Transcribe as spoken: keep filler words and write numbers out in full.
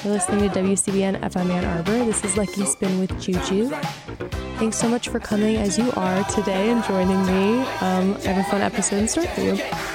You're listening to W C B N F M Ann Arbor. This is Lucky Spin with Juju. Thanks so much for coming as you are today and joining me. Um, I have a fun episode in store for you.